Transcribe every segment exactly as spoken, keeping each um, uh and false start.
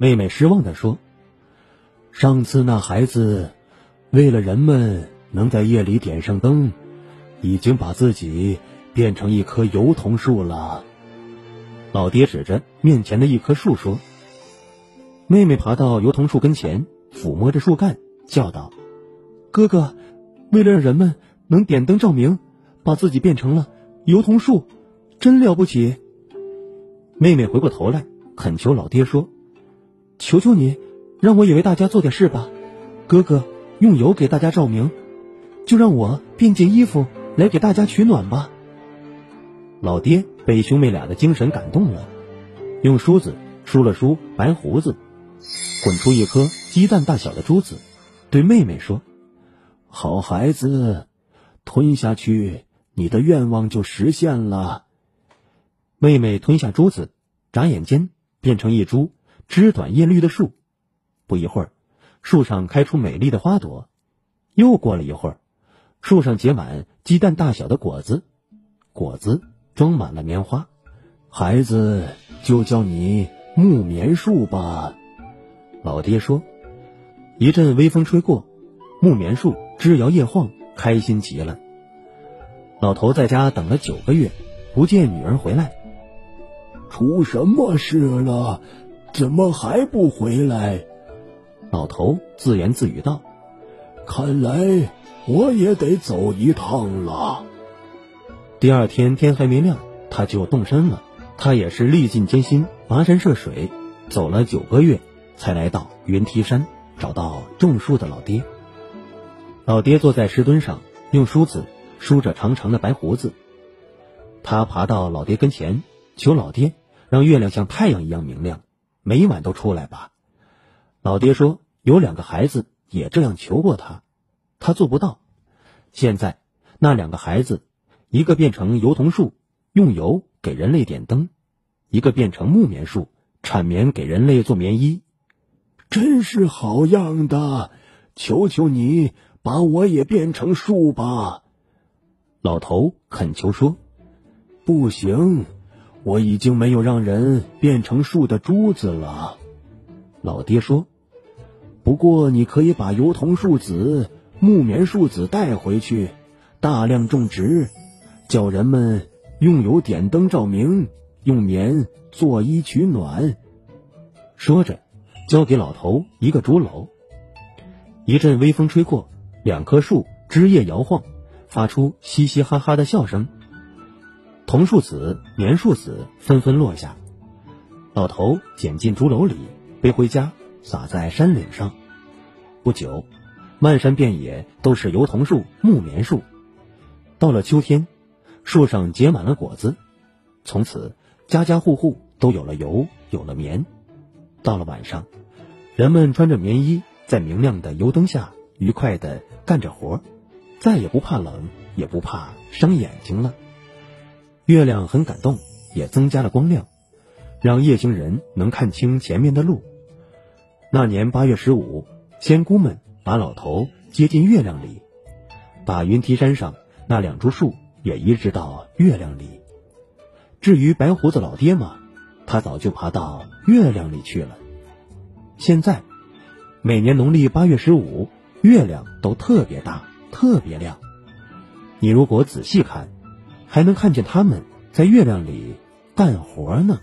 妹妹失望地说，上次那孩子为了人们能在夜里点上灯，已经把自己变成一棵油桐树了。老爹指着面前的一棵树说。妹妹爬到油桐树跟前，抚摸着树干，叫道，哥哥，为了让人们能点灯照明，把自己变成了油桐树，真了不起。妹妹回过头来恳求老爹说，求求你让我也为大家做点事吧，哥哥用油给大家照明，就让我变件衣服来给大家取暖吧。老爹被兄妹俩的精神感动了，用梳子梳了梳白胡子，滚出一颗鸡蛋大小的珠子，对妹妹说，好孩子，吞下去，你的愿望就实现了。妹妹吞下珠子，眨眼间变成一株枝短叶绿的树。不一会儿，树上开出美丽的花朵。又过了一会儿，树上结满鸡蛋大小的果子，果子装满了棉花。孩子，就叫你木棉树吧。老爹说。一阵微风吹过，木棉树枝摇叶晃，开心极了。老头在家等了九个月，不见女儿回来。出什么事了？怎么还不回来？老头自言自语道，看来我也得走一趟了。第二天天还没亮，他就动身了。他也是历尽艰辛，跋山涉水，走了九个月，才来到云梯山，找到种树的老爹。老爹坐在石墩上，用梳子梳着长长的白胡子。他爬到老爹跟前，求老爹让月亮像太阳一样明亮，每晚都出来吧。老爹说，有两个孩子也这样求过他，他做不到。现在那两个孩子，一个变成油桐树，用油给人类点灯，一个变成木棉树，产棉给人类做棉衣。真是好样的，求求你把我也变成树吧。老头恳求说，不行，我已经没有让人变成树的珠子了。老爹说，不过你可以把油桐树籽、木棉树籽带回去，大量种植，叫人们用油点灯照明，用棉做衣取暖。说着交给老头一个竹篓。一阵微风吹过，两棵树枝叶摇晃，发出嘻嘻哈哈的笑声。桐树籽、棉树籽纷纷落下，老头捡进竹篓里，背回家，撒在山岭上。不久，漫山遍野都是油桐树、木棉树。到了秋天，树上结满了果子，从此家家户户都有了油，有了棉。到了晚上，人们穿着棉衣，在明亮的油灯下愉快地干着活，再也不怕冷，也不怕伤眼睛了。月亮很感动，也增加了光亮，让夜行人能看清前面的路。那年八月十五，仙姑们把老头接进月亮里，把云梯山上那两株树也移植到月亮里。至于白胡子老爹嘛，他早就爬到月亮里去了。现在每年农历八月十五，月亮都特别大，特别亮。你如果仔细看，还能看见他们在月亮里干活呢。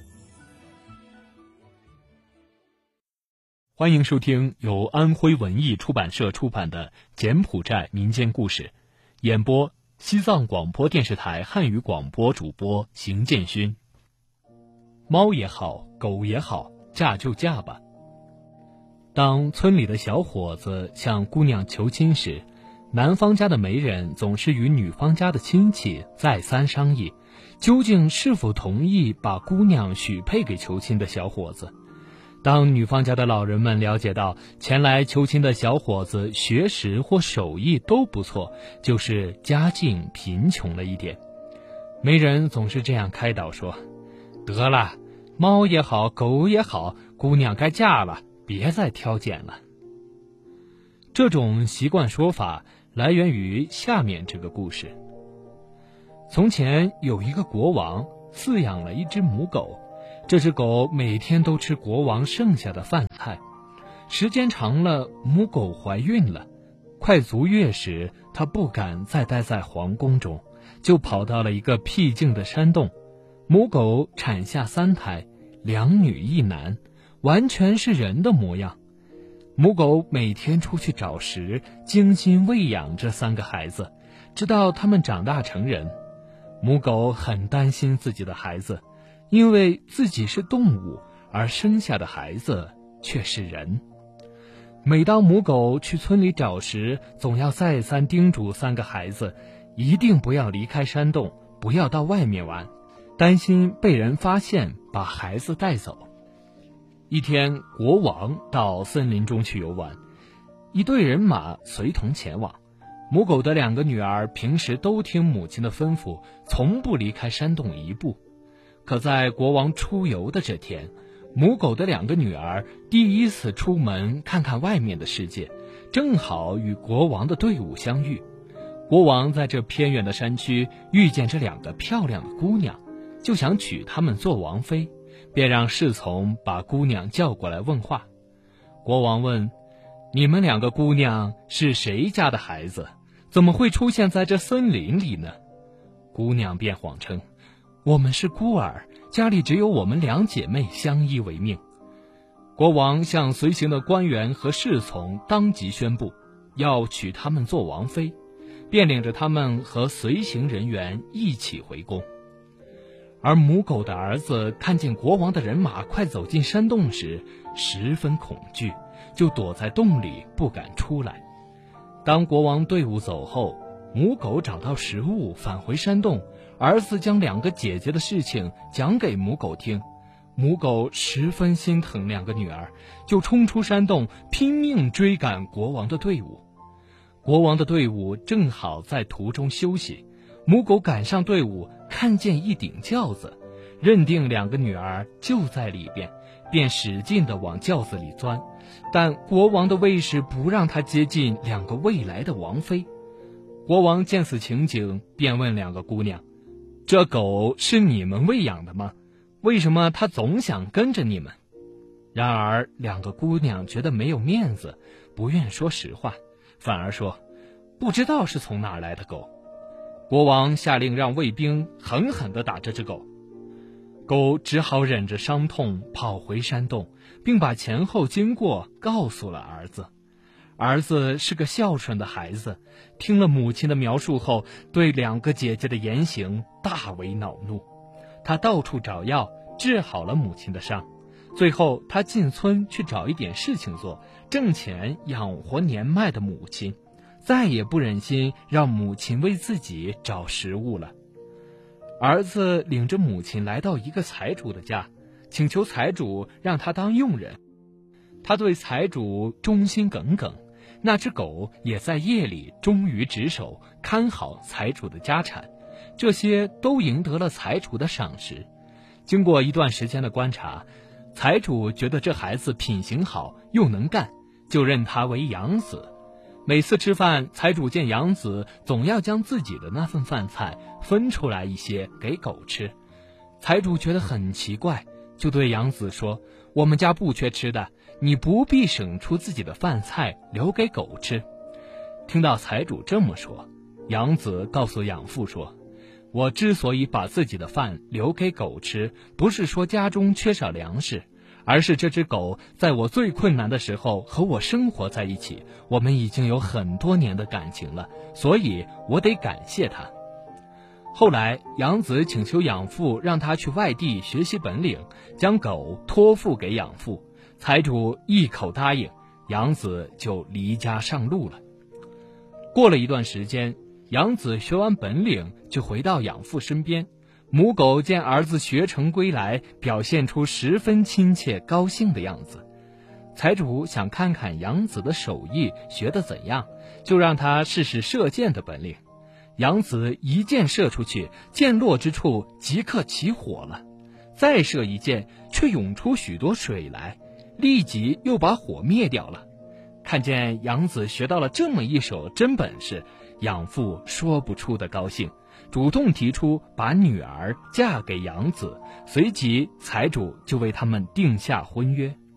欢迎收听由安徽文艺出版社出版的《柬埔寨民间故事》，演播西藏广播电视台汉语广播主播邢建勋。猫也好，狗也好，嫁就嫁吧。当村里的小伙子向姑娘求亲时，男方家的媒人总是与女方家的亲戚再三商议，究竟是否同意把姑娘许配给求亲的小伙子。当女方家的老人们了解到前来求亲的小伙子学识或手艺都不错，就是家境贫穷了一点，媒人总是这样开导说，得了，猫也好，狗也好，姑娘该嫁了，别再挑拣了。这种习惯说法来源于下面这个故事。从前有一个国王饲养了一只母狗，这只狗每天都吃国王剩下的饭菜。 时间长了，母狗怀孕了。快足月时，她不敢再待在皇宫中，就跑到了一个僻静的山洞。母狗产下三胎，两女一男，完全是人的模样。母狗每天出去找食，精心喂养这三个孩子，直到他们长大成人。母狗很担心自己的孩子，因为自己是动物，而生下的孩子却是人。每当母狗去村里找食，总要再三叮嘱三个孩子，一定不要离开山洞，不要到外面玩，担心被人发现把孩子带走。一天，国王到森林中去游玩，一队人马随同前往。母狗的两个女儿平时都听母亲的吩咐，从不离开山洞一步。可在国王出游的这天，母狗的两个女儿第一次出门看看外面的世界，正好与国王的队伍相遇。国王在这偏远的山区遇见这两个漂亮的姑娘，就想娶她们做王妃，便让侍从把姑娘叫过来问话。国王问：你们两个姑娘是谁家的孩子？怎么会出现在这森林里呢？姑娘便谎称：我们是孤儿，家里只有我们两姐妹相依为命。国王向随行的官员和侍从当即宣布，要娶她们做王妃，便领着他们和随行人员一起回宫。而母狗的儿子看见国王的人马快走进山洞时，十分恐惧，就躲在洞里不敢出来。当国王队伍走后，母狗找到食物返回山洞，儿子将两个姐姐的事情讲给母狗听。母狗十分心疼两个女儿，就冲出山洞，拼命追赶国王的队伍。国王的队伍正好在途中休息，母狗赶上队伍，看见一顶轿子，认定两个女儿就在里边，便使劲地往轿子里钻，但国王的卫士不让他接近两个未来的王妃。国王见此情景，便问两个姑娘：这狗是你们喂养的吗？为什么它总想跟着你们？然而两个姑娘觉得没有面子，不愿说实话，反而说不知道是从哪儿来的狗。国王下令让卫兵狠狠地打这只狗，狗只好忍着伤痛跑回山洞，并把前后经过告诉了儿子。儿子是个孝顺的孩子，听了母亲的描述后，对两个姐姐的言行大为恼怒。他到处找药，治好了母亲的伤。最后他进村去找一点事情做，挣钱养活年迈的母亲，再也不忍心让母亲为自己找食物了。儿子领着母亲来到一个财主的家，请求财主让他当佣人。他对财主忠心耿耿，那只狗也在夜里忠于职守，看好财主的家产，这些都赢得了财主的赏识。经过一段时间的观察，财主觉得这孩子品行好，又能干，就认他为养子。每次吃饭，财主见养子总要将自己的那份饭菜分出来一些给狗吃，财主觉得很奇怪，就对养子说：我们家不缺吃的，你不必省出自己的饭菜留给狗吃。听到财主这么说，养子告诉养父说：我之所以把自己的饭留给狗吃，不是说家中缺少粮食，而是这只狗在我最困难的时候和我生活在一起，我们已经有很多年的感情了，所以我得感谢它。后来养子请求养父让他去外地学习本领，将狗托付给养父，财主一口答应，养子就离家上路了。过了一段时间，养子学完本领就回到养父身边，母狗见儿子学成归来，表现出十分亲切高兴的样子。财主想看看养子的手艺学得怎样，就让他试试射箭的本领。养子一箭射出去，箭落之处即刻起火了，再射一箭却涌出许多水来，立即又把火灭掉了。看见养子学到了这么一手真本事，养父说不出的高兴，主动提出把女儿嫁给养子，随即财主就为他们定下婚约。